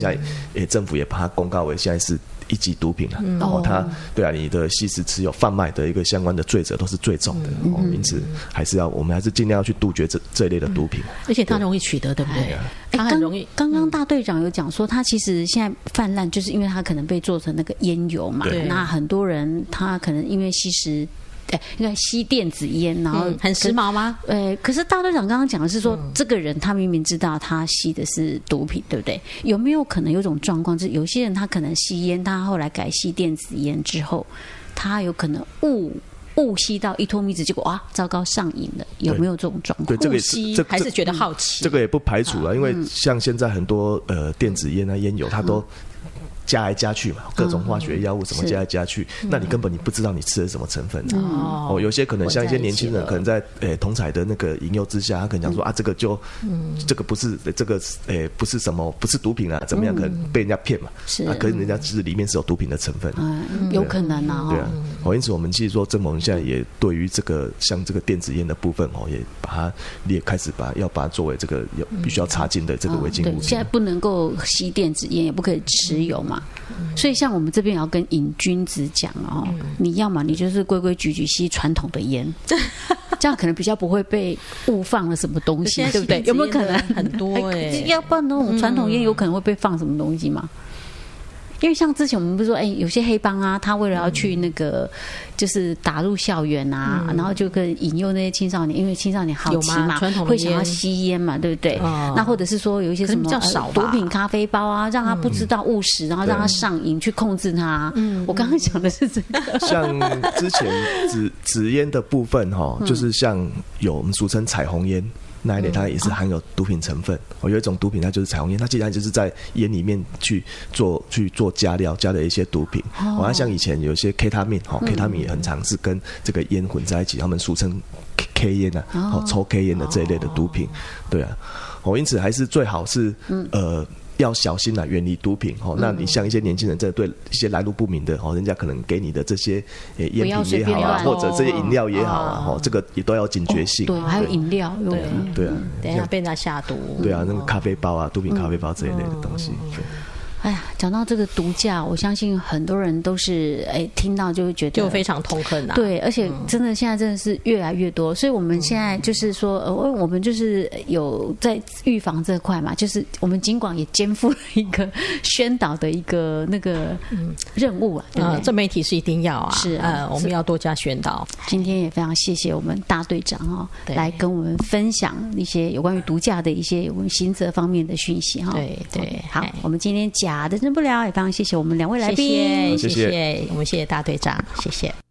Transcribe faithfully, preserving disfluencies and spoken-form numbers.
现在也政府也把它公告为现在是一级毒品了、啊，然、嗯、后、哦、它对啊，你的吸食、持有、贩卖的一个相关的罪责都是最重的、嗯哦，因此还是要我们还是尽量要去杜绝这这一类的毒品， 嗯、而且它容易取得，对不对？它很容易。刚刚大队长有讲说，它其实现在泛滥，就是因为它可能被做成那个烟油嘛，那很多人他可能因为吸食。哎，应该吸电子烟，然后、 嗯、很时髦吗？ 呃，可是大队长刚刚讲的是说、嗯，这个人他明明知道他吸的是毒品，对不对？有没有可能有种状况，就是有些人他可能吸烟，他后来改吸电子烟之后，他有可能误误吸到一脱米子，结果哇，糟糕上瘾了，有没有这种状况？ 对，这个误吸这还是觉得好奇？ 这个也不排除了、啊，因为像现在很多呃电子烟啊、烟油，它都。嗯加来加去嘛，各种化学药物什么加来加去，嗯、那你根本你不知道你吃的是什么成分、啊嗯、哦，有些可能像一些年轻人，可能在诶同彩的那个引诱之下，他可能讲说、嗯、啊，这个就、嗯、这个不是这个诶不是什么不是毒品啊，怎么样？可能被人家骗嘛，是啊，可是人家其实里面是有毒品的成分， 嗯，有可能啊， 对啊，哦，因此我们其实说政府现在也对于这个像这个电子烟的部分哦，也把它列开始把要把它作为这个要必须要查禁的这个违禁物品、 嗯，现在不能够吸电子烟，也不可以持有嘛。所以像我们这边也要跟瘾君子讲哦、嗯，你要嘛你就是规规矩矩吸传统的烟，这样可能比较不会被误放了什么东西，对不对？有没有可能很多哎、欸？ 要不然那种传统烟有可能会被放什么东西吗？因为像之前我们不是说，哎、欸，有些黑帮啊，他为了要去那个，就是打入校园啊，嗯、然后就跟引诱那些青少年，因为青少年好奇嘛，会想要吸烟嘛，对不对？哦、那或者是说有一些什么比较少、 呃、毒品咖啡包啊，让他不知道误食，嗯、然后让他上瘾，去控制他。嗯，我刚刚讲的是这个。 像之前纸纸烟的部分哈，就是像有我们俗称彩虹烟。那一类它也是含有毒品成分，哦，有一种毒品它就是彩虹烟，它既然就是在烟里面去做去做加料，加了一些毒品。哦，那像以前有些 K 他命，哦 ，K 他命也很常是跟这个烟混在一起，他们俗称 K 烟啊，哦，抽 K 烟的这一类的毒品，对啊，哦，因此还是最好是呃。要小心啦，远离毒品哦。那你像一些年轻人，真的对一些来路不明的哦，人家可能给你的这些诶烟品也好啊，或者这些饮料也好啊，哦，这个也都要警觉性。 对，还有饮料， 对对啊， 等一下被人家下毒。 对啊，那个咖啡包啊，毒品咖啡包这一类的东西。 哎呀，讲到这个毒驾，我相信很多人都是哎听到就会觉得就非常痛恨啊。 对，而且真的现在真的是越来越多，所以我们现在就是说，呃，我们就是有在预防这块嘛，就是我们尽管也肩负了一个宣导的一个那个任务啊，对不对？ 呃，这媒体是一定要啊， 是呃，我们要多加宣导。 今天也非常谢谢我们大队长哦，来跟我们分享一些有关于毒驾的一些我们刑责方面的讯息哈。 对对， 好，我们今天讲。假的真不了，也非常谢谢我们两位来宾， 谢谢，谢谢，我们谢谢大队长，谢谢。